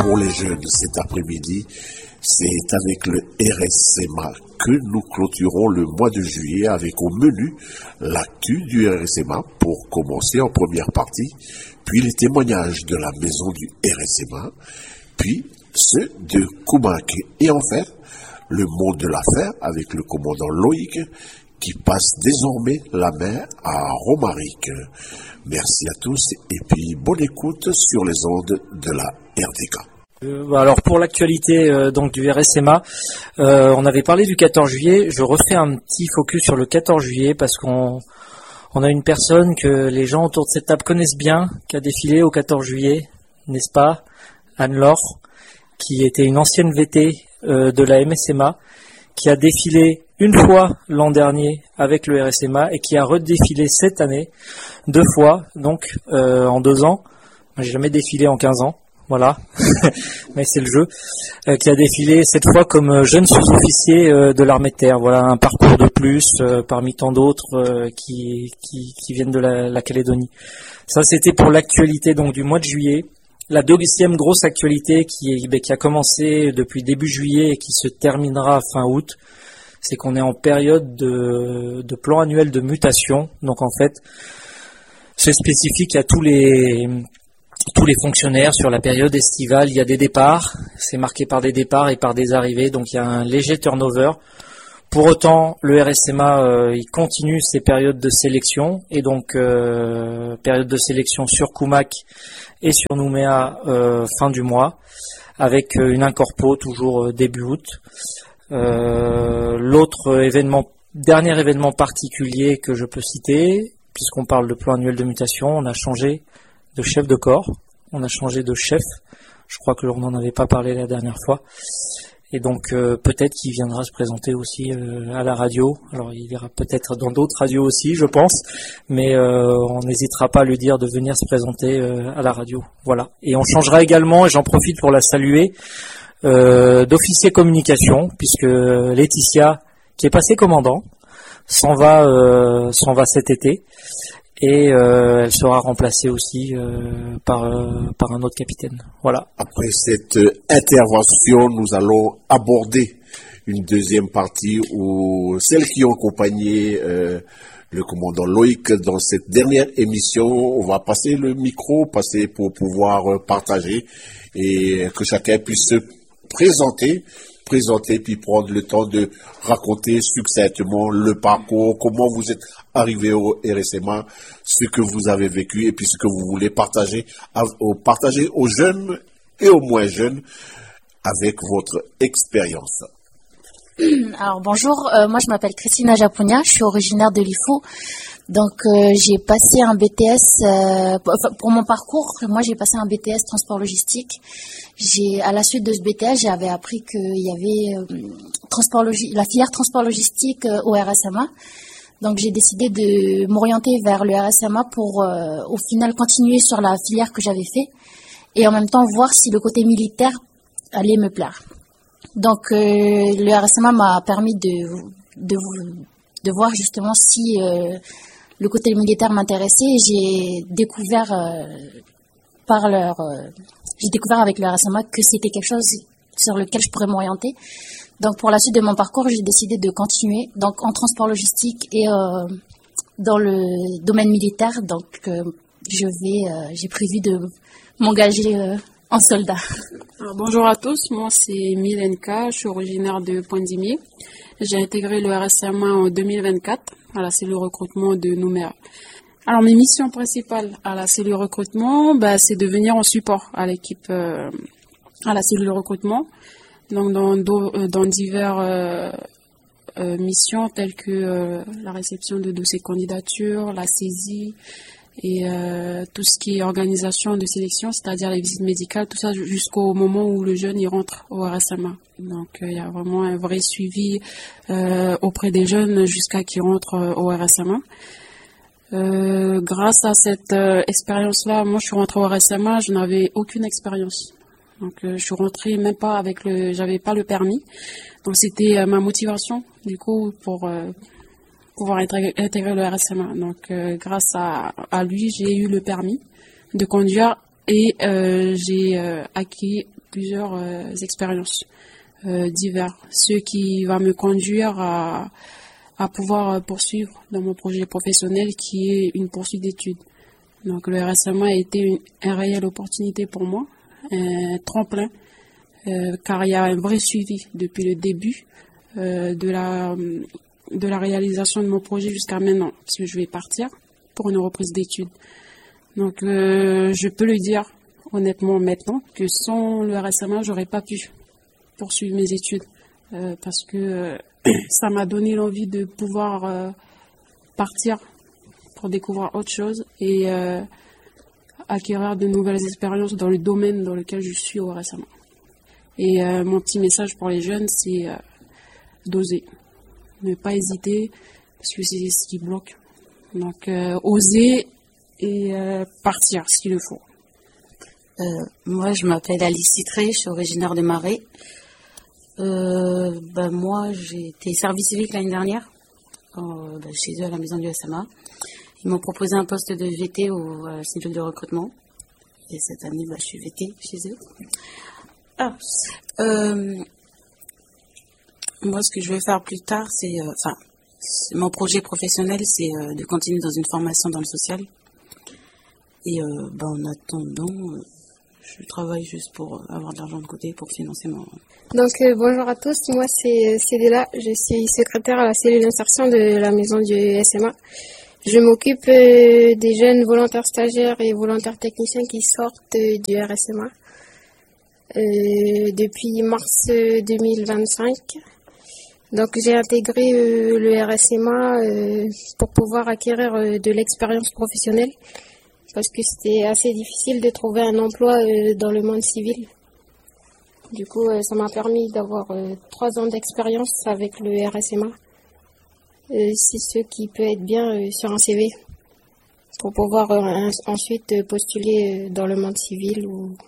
pour les jeunes cet après-midi, c'est avec le RSMA que nous clôturons le mois de juillet avec au menu l'actu du RSMA pour commencer en première partie, puis les témoignages de la maison du RSMA, puis ceux de Koumak. Et enfin, le monde de l'affaire avec le commandant Loïc qui passe désormais la main à Romaric. Merci à tous et puis bonne écoute sur les ondes de la RDK. Alors pour l'actualité donc du RSMA, on avait parlé du 14 juillet, je refais un petit focus sur le 14 juillet parce qu'on a une personne que les gens autour de cette table connaissent bien, qui a défilé au 14 juillet, n'est-ce pas, Anne-Laure, qui était une ancienne VT de la MSMA, qui a défilé une fois l'an dernier avec le RSMA et qui a redéfilé cette année 2 fois, donc en 2 ans. Moi, j'ai jamais défilé en 15 ans. Voilà, mais c'est le jeu, qui a défilé cette fois comme jeune sous-officier de l'armée de terre. Voilà, un parcours de plus parmi tant d'autres qui viennent de la Calédonie. Ça, c'était pour l'actualité donc du mois de juillet. La deuxième grosse actualité qui a commencé depuis début juillet et qui se terminera fin août, c'est qu'on est en période de plan annuel de mutation. Donc en fait, c'est spécifique à tous les fonctionnaires sur la période estivale. Il y a des départs, c'est marqué par des départs et par des arrivées, donc il y a un léger turnover. Pour autant, le RSMA il continue ses périodes de sélection, et donc période de sélection sur Koumak et sur Nouméa fin du mois, avec une incorpo toujours début août. L'autre dernier événement particulier que je peux citer, puisqu'on parle de plan annuel de mutation, on a changé de chef de corps, on a changé de chef, je crois que l'on n'en avait pas parlé la dernière fois, et donc peut-être qu'il viendra se présenter aussi à la radio. Alors il ira peut-être dans d'autres radios aussi, je pense, mais on n'hésitera pas à lui dire de venir se présenter à la radio. Voilà. Et on changera également, et j'en profite pour la saluer, d'officier communication, puisque Laetitia, qui est passée commandant, s'en va cet été. Et elle sera remplacée aussi par un autre capitaine. Voilà. Après cette intervention, nous allons aborder une deuxième partie où celles qui ont accompagné le commandant Loïc dans cette dernière émission, on va passer le micro, pour pouvoir partager et que chacun puisse se présenter puis prendre le temps de raconter succinctement le parcours, comment vous êtes arrivé au RSMA, ce que vous avez vécu et puis ce que vous voulez partager aux jeunes et aux moins jeunes avec votre expérience. Alors bonjour, moi je m'appelle Christina Japonia, je suis originaire de l'IFO. Donc j'ai passé un BTS, pour mon parcours, moi j'ai passé un BTS transport logistique. À la suite de ce BTS, j'avais appris qu'il y avait la filière transport logistique au RSMA. Donc j'ai décidé de m'orienter vers le RSMA pour au final continuer sur la filière que j'avais fait et en même temps voir si le côté militaire allait me plaire. Donc le RSMA m'a permis de voir justement si le côté militaire m'intéressait, et j'ai découvert avec le RSMA que c'était quelque chose sur lequel je pourrais m'orienter. Donc pour la suite de mon parcours, j'ai décidé de continuer donc en transport logistique et dans le domaine militaire. Donc j'ai prévu de m'engager en soldat. Alors, bonjour à tous, moi c'est Milenka, je suis originaire de Pointe-Dimier. J'ai intégré le RSMA en 2024 à la cellule recrutement de Nouméa. Alors mes missions principales à la cellule recrutement, c'est de venir en support à l'équipe, à la cellule recrutement, donc dans divers missions telles que la réception de dossiers de candidature, la saisie et tout ce qui est organisation de sélection, c'est-à-dire les visites médicales, tout ça jusqu'au moment où le jeune y rentre au RSMA. Donc il y a vraiment un vrai suivi auprès des jeunes jusqu'à qu'ils rentrent au RSMA. Grâce à cette expérience-là, moi je suis rentrée au RSMA, je n'avais aucune expérience. Donc je suis rentrée même pas j'avais pas le permis. Donc c'était ma motivation du coup pour pouvoir intégrer le RSMA. Donc grâce à lui, j'ai eu le permis de conduire et j'ai acquis plusieurs expériences diverses, ce qui va me conduire à pouvoir poursuivre dans mon projet professionnel qui est une poursuite d'études. Donc le RSMA a été une réelle opportunité pour moi, un tremplin, car il y a un vrai suivi depuis le début de la réalisation de mon projet jusqu'à maintenant, parce que je vais partir pour une reprise d'études. Donc je peux le dire honnêtement maintenant que sans le RSMA, j'aurais pas pu poursuivre mes études parce que ça m'a donné l'envie de pouvoir partir pour découvrir autre chose et acquérir de nouvelles expériences dans le domaine dans lequel je suis au RSMA. Et mon petit message pour les jeunes, c'est d'oser, ne pas hésiter parce que c'est ce qui bloque. Donc oser et partir s'il le faut. Moi, je m'appelle Alice Citré, je suis originaire de Marais. Moi, j'ai été service civique l'année dernière, chez eux à la maison du SMA. Ils m'ont proposé un poste de VT au cellule de recrutement. Et cette année, je suis VT chez eux. Moi, ce que je vais faire plus tard, mon projet professionnel, c'est de continuer dans une formation dans le social. Et en attendant, je travaille juste pour avoir de l'argent de côté pour financer mon... Donc bonjour à tous, moi c'est Cédéla, je suis secrétaire à la cellule d'insertion de la maison du SMA. Je m'occupe des jeunes volontaires stagiaires et volontaires techniciens qui sortent du RSMA depuis mars 2025. Donc j'ai intégré le RSMA pour pouvoir acquérir de l'expérience professionnelle parce que c'était assez difficile de trouver un emploi dans le monde civil. Du coup, ça m'a permis d'avoir 3 ans d'expérience avec le RSMA. C'est ce qui peut être bien sur un CV pour pouvoir ensuite postuler dans le monde civil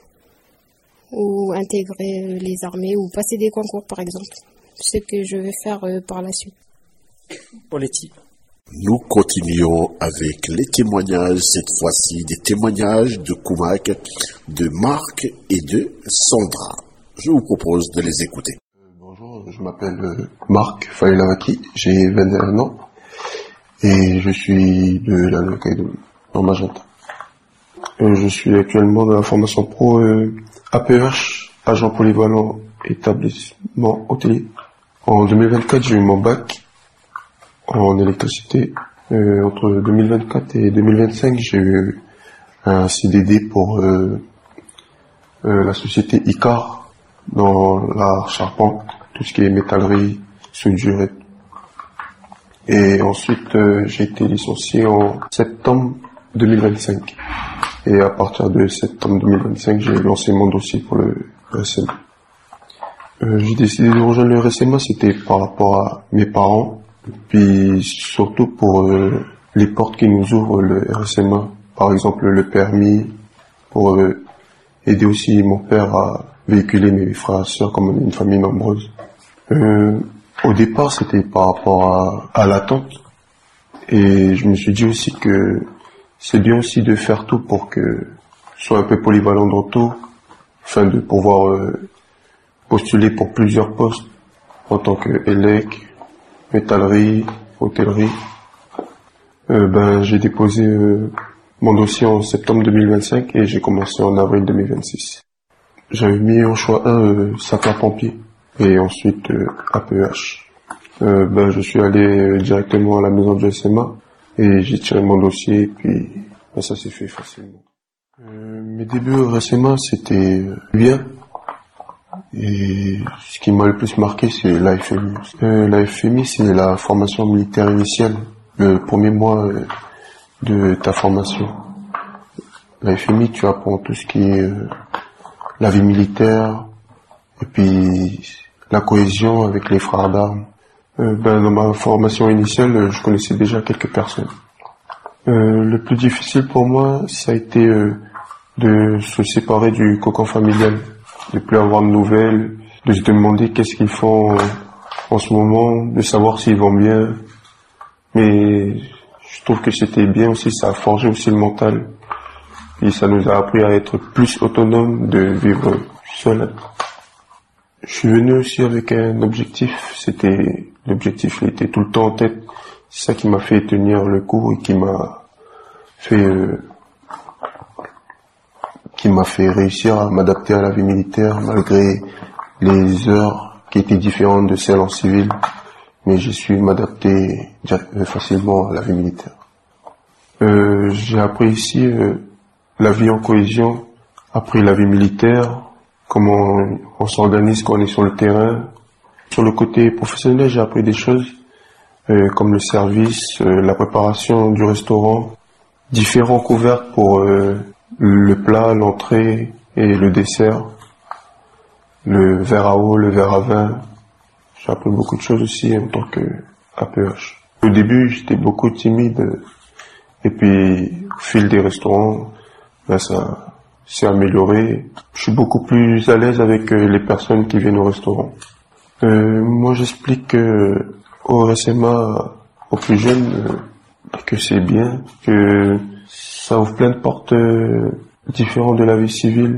ou intégrer les armées ou passer des concours par exemple. Ce que je vais faire par la suite. Poletti. Nous continuons avec les témoignages, cette fois-ci des témoignages de Koumak, de Marc et de Sandra. Je vous propose de les écouter. Bonjour, je m'appelle Marc Failavaki, j'ai 21 ans et je suis de la localité dans Magenta. Je suis actuellement dans la formation pro APH, agent polyvalent établissement hôtelier. En 2024, j'ai eu mon bac en électricité. Entre 2024 et 2025, j'ai eu un CDD pour la société Icar dans la charpente, tout ce qui est métallerie, soudure. Et ensuite, j'ai été licencié en septembre 2025. Et à partir de septembre 2025, j'ai lancé mon dossier pour le RSMA. J'ai décidé de rejoindre le RSMA, c'était par rapport à mes parents, puis surtout pour les portes qui nous ouvrent le RSMA, par exemple le permis, pour aider aussi mon père à véhiculer mes frères et sœurs comme on est une famille nombreuse. Au départ, c'était par rapport à l'attente, et je me suis dit aussi que c'est bien aussi de faire tout pour que je sois un peu polyvalent dans tout, afin de pouvoir postuler pour plusieurs postes en tant que élec, métallerie, hôtellerie. J'ai déposé mon dossier en septembre 2025 et j'ai commencé en avril 2026. J'avais mis en choix 1 sapeur-pompier et ensuite APH. Je suis allé directement à la maison du SMA et j'ai tiré mon dossier et puis ça s'est fait facilement. Mes débuts au RSMA c'était bien. Et ce qui m'a le plus marqué, c'est l'AFMI. L'AFMI, c'est la formation militaire initiale, le premier mois de ta formation. L'AFMI, tu apprends tout ce qui est la vie militaire, et puis la cohésion avec les frères d'armes. Dans ma formation initiale, je connaissais déjà quelques personnes. Le plus difficile pour moi, ça a été de se séparer du cocon familial, de plus avoir de nouvelles, de se demander qu'est-ce qu'ils font en ce moment, de savoir s'ils vont bien. Mais je trouve que c'était bien aussi, ça a forgé aussi le mental. Et ça nous a appris à être plus autonomes, de vivre seul. Je suis venu aussi avec un objectif. L'objectif il était tout le temps en tête. C'est ça qui m'a fait tenir le coup et qui m'a fait réussir à m'adapter à la vie militaire malgré les heures qui étaient différentes de celles en civil. Mais j'ai su m'adapter facilement à la vie militaire. J'ai appris ici la vie en cohésion, appris la vie militaire, comment on s'organise quand on est sur le terrain. Sur le côté professionnel, j'ai appris des choses comme le service, la préparation du restaurant, différents couverts pour le plat, l'entrée et le dessert, le verre à eau, le verre à vin. J'ai appris beaucoup de choses aussi en tant qu'APH. Au début, j'étais beaucoup timide et puis au fil des restaurants, ça s'est amélioré. Je suis beaucoup plus à l'aise avec les personnes qui viennent au restaurant. Moi, j'explique au RSMA, aux plus jeunes, que c'est bien, que ça ouvre plein de portes différentes de la vie civile.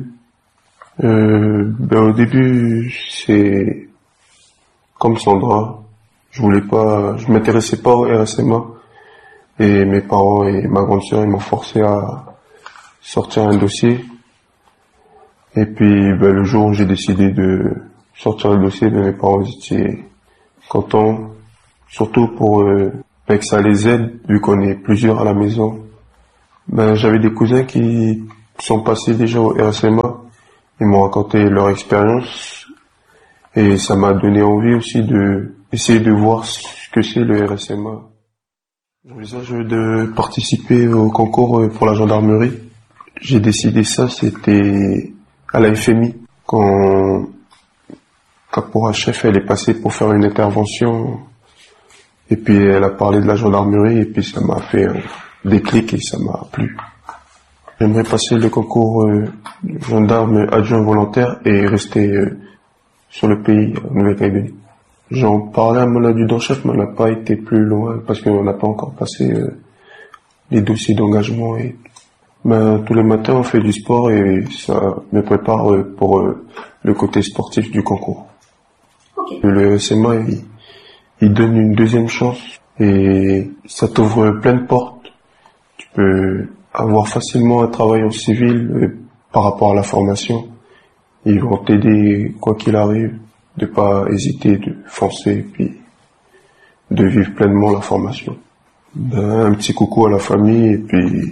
Au début, c'est comme Sandra, je m'intéressais pas au RSMA et mes parents et ma grande sœur ils m'ont forcé à sortir un dossier. Et puis le jour où j'ai décidé de sortir le dossier, mes parents étaient contents, surtout pour que ça les aide vu qu'on est plusieurs à la maison. J'avais des cousins qui sont passés déjà au RSMA, ils m'ont raconté leur expérience. Et ça m'a donné envie aussi essayer de voir ce que c'est le RSMA. J'envisage de participer au concours pour la gendarmerie. J'ai décidé ça, c'était à la FMI, quand Caporal chef elle est passée pour faire une intervention. Et puis elle a parlé de la gendarmerie et puis ça m'a fait un déclic et ça m'a plu. J'aimerais passer le concours gendarme adjoint volontaire et rester sur le pays, en Nouvelle-Calédonie. J'en parlais à mon adjudant-chef, mais on n'a pas été plus loin parce qu'on n'a pas encore passé les dossiers d'engagement. Tous les matins, on fait du sport et ça me prépare pour le côté sportif du concours. Okay. Le SMA, il donne une deuxième chance et ça t'ouvre plein de portes. Tu peux avoir facilement un travail en civil par rapport à la formation. Ils vont t'aider quoi qu'il arrive, de pas hésiter, de foncer, puis de vivre pleinement la formation. Un petit coucou à la famille et puis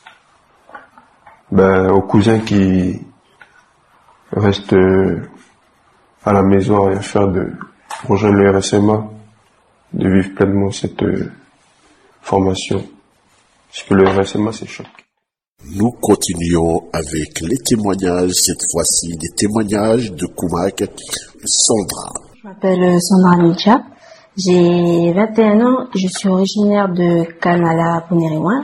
aux cousins qui restent à la maison à rien faire, de rejoindre le RSMA, de vivre pleinement cette formation. Parce que le RSMA c'est choc. Nous continuons avec les témoignages, cette fois-ci des témoignages de Koumak, Sandra. Je m'appelle Sandra Milcha, j'ai 21 ans, je suis originaire de Kanala, Poneriwan,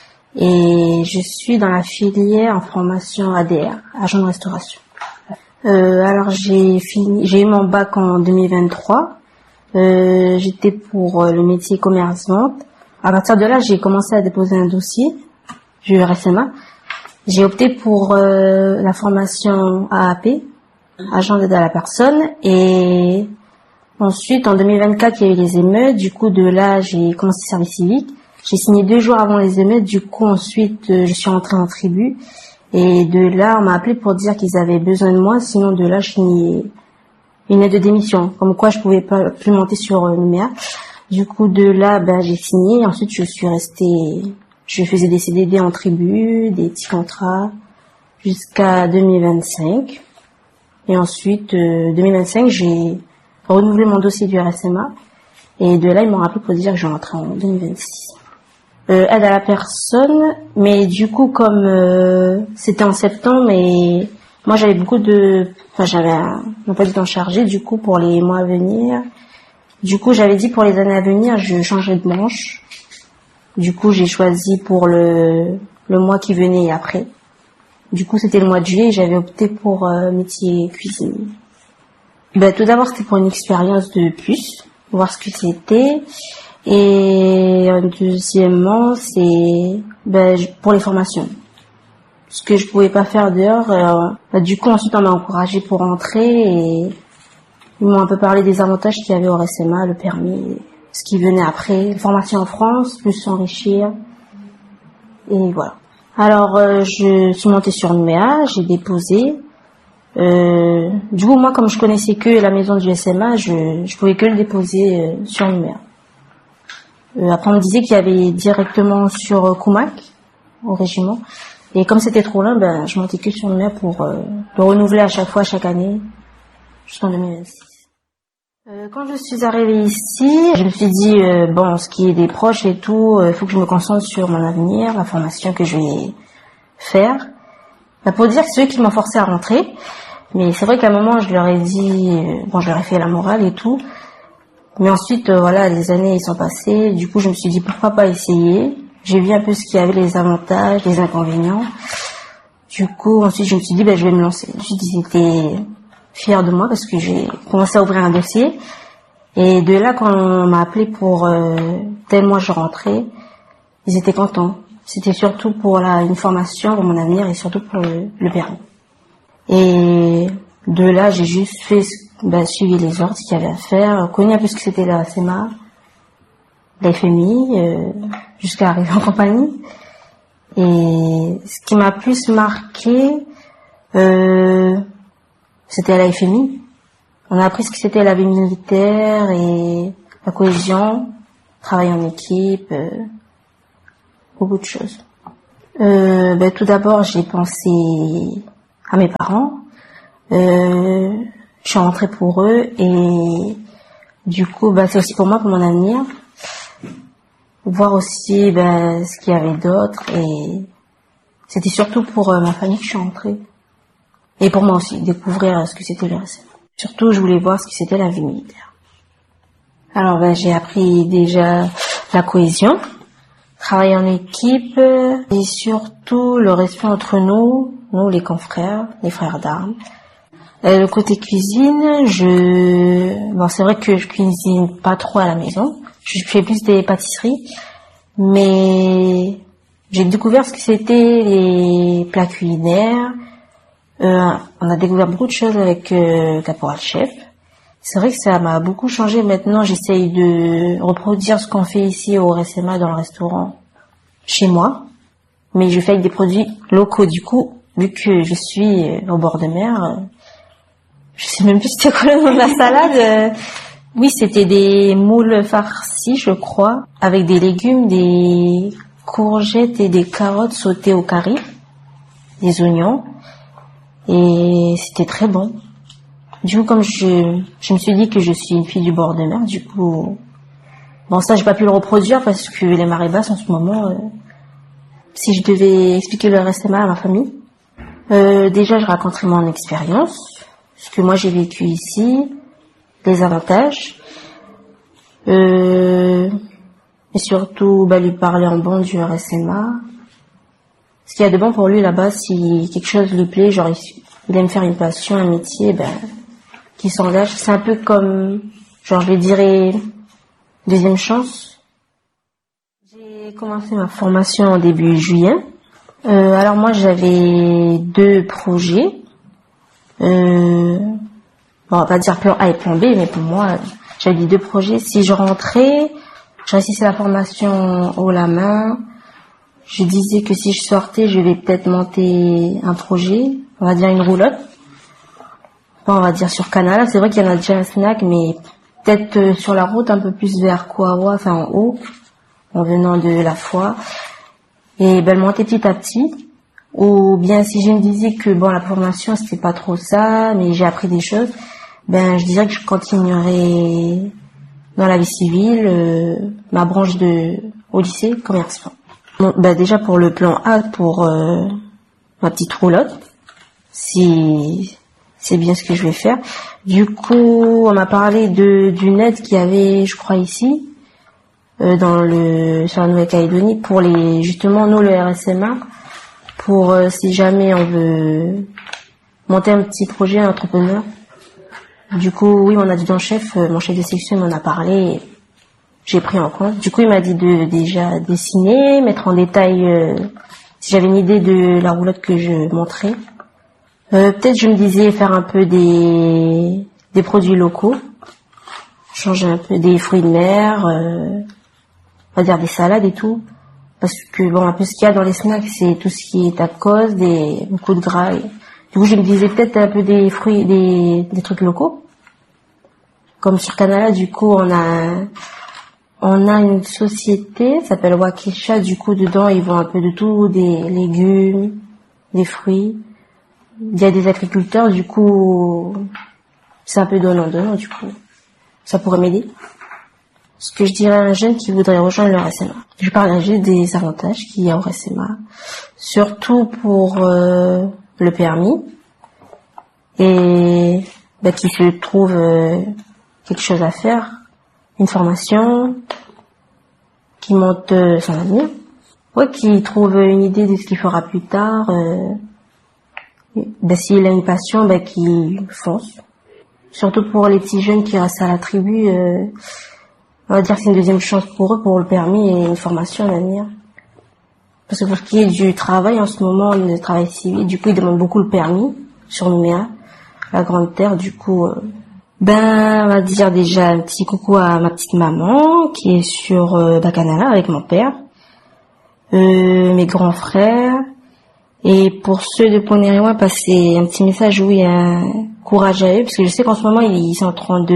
et je suis dans la filière en formation ADR, agent de restauration. Alors j'ai eu mon bac en 2023, j'étais pour le métier commerce-vente. À partir de là, j'ai commencé à déposer un dossier du RSMA. J'ai opté pour la formation AAP, agent d'aide à la personne, et ensuite en 2024 il y a eu les émeutes. Du coup de là j'ai commencé le service civique. J'ai signé 2 jours avant les émeutes. Du coup ensuite je suis rentrée en tribu et de là on m'a appelé pour dire qu'ils avaient besoin de moi. Sinon de là je signais une lettre de démission, comme quoi je pouvais pas plus monter sur Nouméa. Du coup de là j'ai signé. Ensuite je suis restée. Je faisais des CDD en tribu, des petits contrats, jusqu'à 2025. Et ensuite, 2025, j'ai renouvelé mon dossier du RSMA. Et de là, ils m'ont rappelé pour dire que je rentrais en 2026. Aide à la personne, mais du coup, comme c'était en septembre, et moi j'avais j'avais un emploi du temps chargé, du coup, pour les mois à venir. Du coup, j'avais dit pour les années à venir, je changerais de branche. Du coup, j'ai choisi pour le mois qui venait après. Du coup, c'était le mois de juillet et j'avais opté pour métier cuisine. Tout d'abord, c'était pour une expérience de plus, voir ce que c'était. Et deuxièmement, c'est pour les formations. ce que je pouvais pas faire dehors. Du coup, ensuite, on m'a encouragé pour rentrer et ils m'ont un peu parlé des avantages qu'il y avait au RSMA, le permis, ce qui venait après, formation en France, plus s'enrichir. Et voilà. Alors, je suis montée sur Nouméa, j'ai déposé. Du coup, moi, comme je connaissais que la maison du SMA, je pouvais que le déposer sur Nouméa. Après, on me disait qu'il y avait directement sur Koumak, au régiment. Et comme c'était trop loin, ben, je montais que sur Nouméa pour le renouveler à chaque fois, chaque année, jusqu'en 2026. Quand je suis arrivée ici, je me suis dit, bon, ce qui est des proches et tout, il faut que je me concentre sur mon avenir, la formation que je vais faire. Pour dire que c'est eux qui m'ont forcé à rentrer. Mais c'est vrai qu'à un moment, je leur ai dit, bon, je leur ai fait la morale et tout. Mais ensuite, voilà, les années sont passées. Du coup, je me suis dit, pourquoi pas essayer. J'ai vu un peu ce qu'il y avait, les avantages, les inconvénients. Du coup, ensuite, je me suis dit, ben, je vais me lancer. Ils étaient fiers de moi parce que j'ai commencé à ouvrir un dossier. Et de là, quand on m'a appelé pour tel mois je rentrais, ils étaient contents. C'était surtout pour une formation, pour mon avenir et surtout pour le permis. Et de là, j'ai juste suivi les ordres qu'il y avait à faire, connu un peu ce que c'était la SMA, la FMI, jusqu'à arriver en compagnie. Et ce qui m'a plus marqué, c'était à la FMI. On a appris ce que c'était la vie militaire et la cohésion, travail en équipe, beaucoup de choses. Tout d'abord, j'ai pensé à mes parents. Je suis rentrée pour eux et du coup, c'est aussi pour moi, pour mon avenir. Voir aussi ce qu'il y avait d'autre et c'était surtout pour ma famille que je suis rentrée. Et pour moi aussi, découvrir ce que c'était le RSM. Surtout, je voulais voir ce que c'était la vie militaire. Alors, j'ai appris déjà la cohésion, travailler en équipe et surtout le respect entre nous les confrères, les frères d'armes. Le côté cuisine, c'est vrai que je cuisine pas trop à la maison. Je fais plus des pâtisseries, mais j'ai découvert ce que c'était les plats culinaires. On a découvert beaucoup de choses avec Caporal Chef. C'est vrai que ça m'a beaucoup changé. Maintenant, j'essaye de reproduire ce qu'on fait ici au RSMA dans le restaurant chez moi. Mais je fais avec des produits locaux. Du coup, vu que je suis au bord de mer, je sais même plus c'était quoi le nom de la salade. Oui, c'était des moules farcis, je crois, avec des légumes, des courgettes et des carottes sautées au carré, des oignons. Et c'était très bon. Du coup, comme je me suis dit que je suis une fille du bord de mer, du coup, ça, j'ai pas pu le reproduire parce que les marées basses en ce moment, si je devais expliquer le RSMA à ma famille, déjà, je raconterais mon expérience, ce que moi j'ai vécu ici, les avantages, et surtout, lui parler en bon du RSMA. Ce qu'il y a de bon pour lui là-bas, si quelque chose lui plaît, genre il aime faire une passion, un métier, qu'il s'engage. C'est un peu comme, je dirais, deuxième chance. J'ai commencé ma formation en début juillet. Alors moi, j'avais 2 projets. On va pas dire plan A et plan B, mais pour moi, j'avais 2 projets. Si je rentrais, je réussissais la formation haut la main. Je disais que si je sortais, je vais peut-être monter un projet, on va dire une roulotte. On va dire sur Canal. C'est vrai qu'il y en a déjà un snack, mais peut-être sur la route, un peu plus vers Kouawa, en haut, en venant de la Foix. Et le monter petit à petit. Ou bien si je me disais que la formation c'était pas trop ça, mais j'ai appris des choses, je dirais que je continuerai dans la vie civile, ma branche au lycée, commerçant. Déjà pour le plan A, pour ma petite roulotte, si c'est bien ce que je vais faire. Du coup, on m'a parlé d'une aide qu'il y avait, je crois, ici, sur la Nouvelle-Calédonie, pour justement, nous, le RSMA, pour si jamais on veut monter un petit projet, un entrepreneur. Du coup, oui, mon adjudant-chef, mon chef de section, m'en a parlé. J'ai pris en compte. Du coup, il m'a dit de déjà dessiner, mettre en détail si j'avais une idée de la roulotte que je montrais, peut-être je me disais faire un peu des produits locaux, changer un peu des fruits de mer, on va dire des salades et tout. Parce que bon, un peu ce qu'il y a dans les snacks, c'est tout ce qui est tacos, beaucoup de gras. Du coup, je me disais peut-être un peu des fruits, des trucs locaux. Comme sur Canala, du coup, on a une société, ça s'appelle Wakesha. Du coup, dedans, ils vendent un peu de tout, des légumes, des fruits. Il y a des agriculteurs, du coup, c'est un peu donnant, du coup. Ça pourrait m'aider. Ce que je dirais à un jeune qui voudrait rejoindre le RSMA. Je parlerai des avantages qu'il y a au RSMA, surtout pour le permis, et qu'il se trouve quelque chose à faire, une formation, qui monte son avenir, qu'il trouve une idée de ce qu'il fera plus tard, s'il a une passion, qu'il fonce. Surtout pour les petits jeunes qui restent à la tribu, on va dire que c'est une deuxième chance pour eux, pour le permis et une formation à l'avenir. Parce que pour ce qui est du travail, en ce moment, le travail civil, du coup, ils demandent beaucoup le permis sur Nouméa, la Grande Terre. Du coup, on va dire déjà un petit coucou à ma petite maman qui est sur Canala avec mon père, mes grands frères. Et pour ceux de Pont-Néréouin, passer un petit message, oui, un courage à eux, parce que je sais qu'en ce moment, ils sont en train de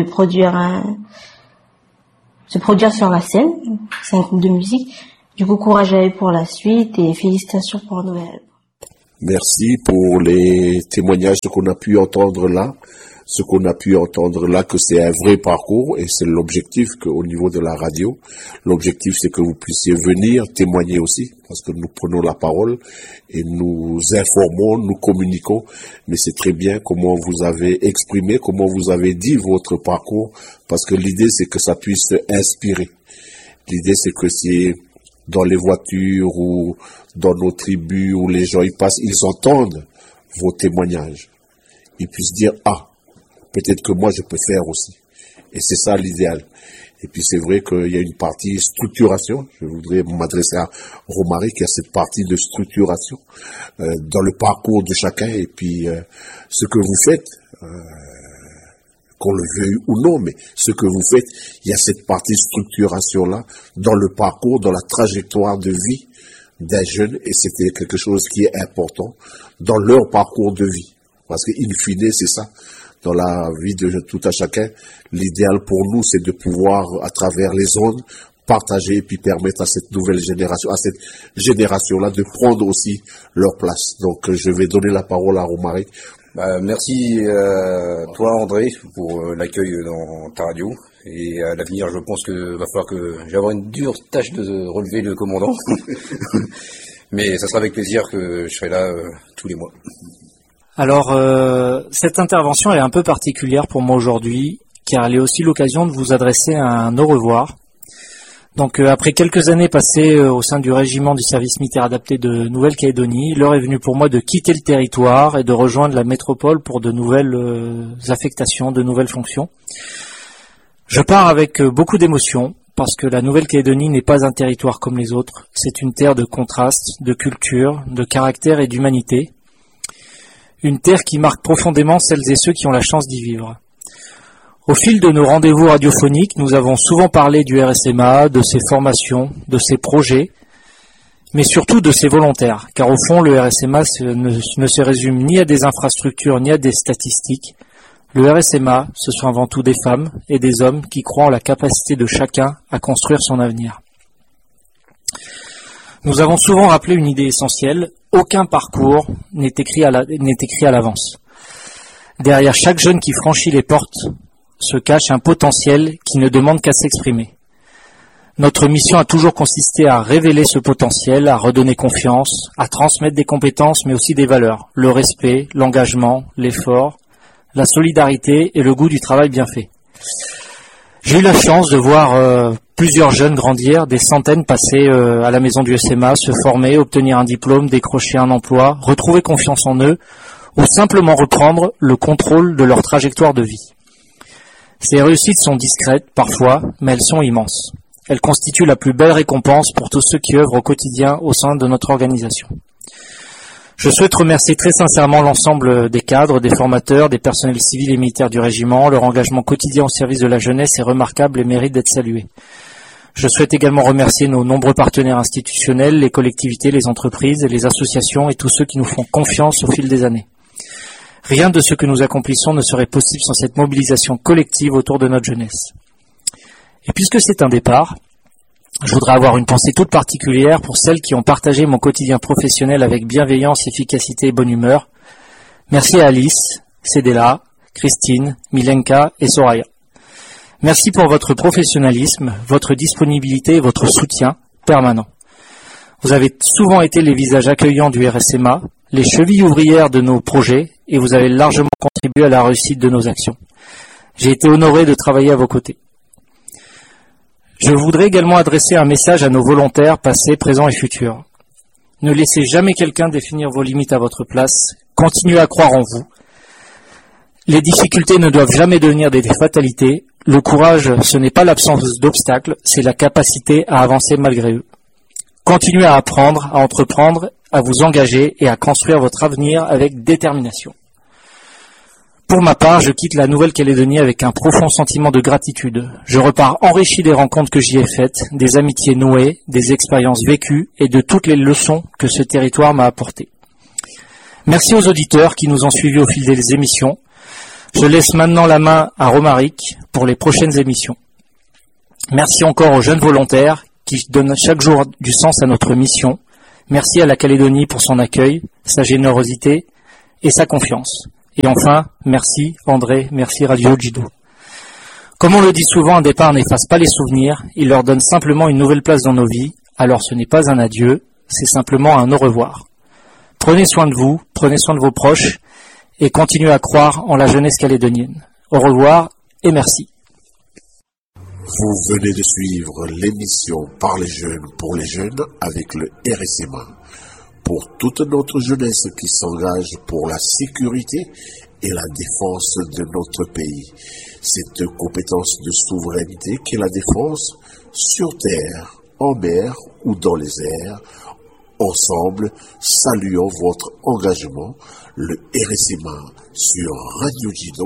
se produire sur la scène. C'est un groupe de musique. Du coup, courage à eux pour la suite et félicitations pour Noël. Merci pour les témoignages qu'on a pu entendre là. Ce qu'on a pu entendre là, que c'est un vrai parcours, et c'est l'objectif qu'au niveau de la radio, l'objectif c'est que vous puissiez venir témoigner aussi, parce que nous prenons la parole et nous informons, nous communiquons, mais c'est très bien comment vous avez exprimé, comment vous avez dit votre parcours, parce que l'idée c'est que ça puisse inspirer. L'idée c'est que si dans les voitures ou dans nos tribus où les gens y passent, ils entendent vos témoignages, ils puissent dire « Ah, peut-être que moi je peux faire aussi ». Et c'est ça l'idéal. Et puis c'est vrai qu'il y a une partie structuration. Je voudrais m'adresser à Romaric, qui a cette partie de structuration dans le parcours de chacun. Et puis ce que vous faites, qu'on le veuille ou non, mais ce que vous faites, il y a cette partie structuration-là dans le parcours, dans la trajectoire de vie d'un jeune. Et c'était quelque chose qui est important dans leur parcours de vie. Parce que in fine, c'est ça. Dans la vie de tout à chacun, l'idéal pour nous, c'est de pouvoir, à travers les ondes, partager et puis permettre à cette nouvelle génération, à cette génération-là, de prendre aussi leur place. Donc, je vais donner la parole à Romaric. Merci à toi, André, pour l'accueil dans ta radio. Et à l'avenir, je pense que va falloir que j'ai avoir une dure tâche de relever le commandant. Mais ça sera avec plaisir que je serai là tous les mois. Alors, cette intervention elle est un peu particulière pour moi aujourd'hui, car elle est aussi l'occasion de vous adresser un au revoir. Donc, après quelques années passées au sein du régiment du service militaire adapté de Nouvelle-Calédonie, l'heure est venue pour moi de quitter le territoire et de rejoindre la métropole pour de nouvelles affectations, de nouvelles fonctions. Je pars avec beaucoup d'émotion, parce que la Nouvelle-Calédonie n'est pas un territoire comme les autres. C'est une terre de contrastes, de culture, de caractère et d'humanité. Une terre qui marque profondément celles et ceux qui ont la chance d'y vivre. Au fil de nos rendez-vous radiophoniques, nous avons souvent parlé du RSMA, de ses formations, de ses projets, mais surtout de ses volontaires, car au fond, le RSMA ne se résume ni à des infrastructures ni à des statistiques. Le RSMA, ce sont avant tout des femmes et des hommes qui croient en la capacité de chacun à construire son avenir. Nous avons souvent rappelé une idée essentielle, aucun parcours n'est écrit à l'avance. Derrière chaque jeune qui franchit les portes se cache un potentiel qui ne demande qu'à s'exprimer. Notre mission a toujours consisté à révéler ce potentiel, à redonner confiance, à transmettre des compétences mais aussi des valeurs, le respect, l'engagement, l'effort, la solidarité et le goût du travail bien fait. J'ai eu la chance de voir plusieurs jeunes grandir, des centaines passer à la maison du SMA, se former, obtenir un diplôme, décrocher un emploi, retrouver confiance en eux ou simplement reprendre le contrôle de leur trajectoire de vie. Ces réussites sont discrètes parfois, mais elles sont immenses. Elles constituent la plus belle récompense pour tous ceux qui œuvrent au quotidien au sein de notre organisation. Je souhaite remercier très sincèrement l'ensemble des cadres, des formateurs, des personnels civils et militaires du régiment. Leur engagement quotidien au service de la jeunesse est remarquable et mérite d'être salué. Je souhaite également remercier nos nombreux partenaires institutionnels, les collectivités, les entreprises, les associations et tous ceux qui nous font confiance au fil des années. Rien de ce que nous accomplissons ne serait possible sans cette mobilisation collective autour de notre jeunesse. Et puisque c'est un départ, je voudrais avoir une pensée toute particulière pour celles qui ont partagé mon quotidien professionnel avec bienveillance, efficacité et bonne humeur. Merci à Alice, Cédella, Christine, Milenka et Soraya. Merci pour votre professionnalisme, votre disponibilité et votre soutien permanent. Vous avez souvent été les visages accueillants du RSMA, les chevilles ouvrières de nos projets, et vous avez largement contribué à la réussite de nos actions. J'ai été honoré de travailler à vos côtés. Je voudrais également adresser un message à nos volontaires passés, présents et futurs. Ne laissez jamais quelqu'un définir vos limites à votre place. Continuez à croire en vous. Les difficultés ne doivent jamais devenir des fatalités. Le courage, ce n'est pas l'absence d'obstacles, c'est la capacité à avancer malgré eux. Continuez à apprendre, à entreprendre, à vous engager et à construire votre avenir avec détermination. Pour ma part, je quitte la Nouvelle-Calédonie avec un profond sentiment de gratitude. Je repars enrichi des rencontres que j'y ai faites, des amitiés nouées, des expériences vécues et de toutes les leçons que ce territoire m'a apportées. Merci aux auditeurs qui nous ont suivis au fil des émissions. Je laisse maintenant la main à Romaric pour les prochaines émissions. Merci encore aux jeunes volontaires qui donnent chaque jour du sens à notre mission. Merci à la Calédonie pour son accueil, sa générosité et sa confiance. Et enfin, merci André, merci Radio Jido. Comme on le dit souvent, un départ n'efface pas les souvenirs, il leur donne simplement une nouvelle place dans nos vies. Alors ce n'est pas un adieu, c'est simplement un au revoir. Prenez soin de vous, prenez soin de vos proches, et continuez à croire en la jeunesse calédonienne. Au revoir et merci. Vous venez de suivre l'émission Par les jeunes pour les jeunes avec le RSMA. Pour toute notre jeunesse qui s'engage pour la sécurité et la défense de notre pays. Cette compétence de souveraineté qu'est la défense sur terre, en mer ou dans les airs. Ensemble, saluons votre engagement, le RSMA sur Radio Jido